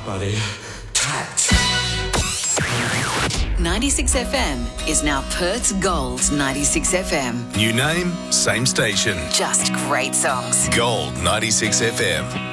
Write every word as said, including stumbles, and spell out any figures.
buddy. Tact. ninety-six F M is now Perth's Gold ninety-six F M. New name, same station. Just great songs. Gold ninety-six F M.